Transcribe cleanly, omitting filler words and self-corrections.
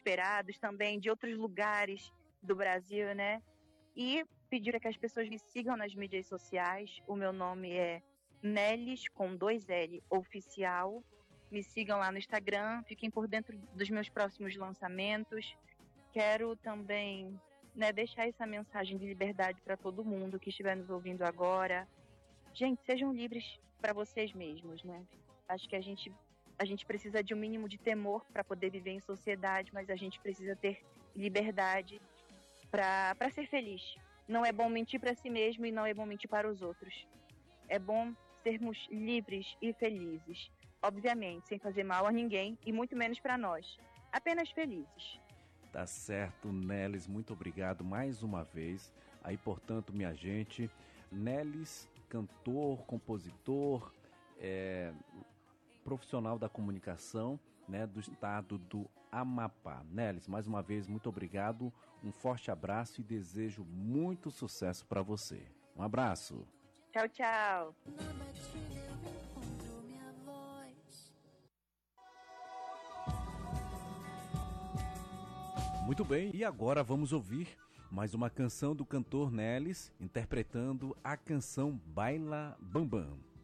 inesperados também, de outros lugares do Brasil, né? E pedir a que as pessoas me sigam nas mídias sociais. O meu nome é Nelis, com 2L, oficial. Me sigam lá no Instagram, fiquem por dentro dos meus próximos lançamentos. Quero também, né, deixar essa mensagem de liberdade para todo mundo que estiver nos ouvindo agora. Gente, sejam livres para vocês mesmos, né? Acho que a gente precisa de um mínimo de temor para poder viver em sociedade, mas a gente precisa ter liberdade para ser feliz. Não é bom mentir para si mesmo e não é bom mentir para os outros. É bom sermos livres e felizes. Obviamente, sem fazer mal a ninguém e muito menos para nós. Apenas felizes. Tá certo, Nelis, muito obrigado mais uma vez. Aí, portanto, minha gente, Nelis, cantor, compositor, profissional da comunicação, né, do estado do Amapá. Nelis, mais uma vez, muito obrigado, um forte abraço e desejo muito sucesso para você. Um abraço. Tchau, tchau. Muito bem, e agora vamos ouvir mais uma canção do cantor Nelis, interpretando a canção Baila Bambam.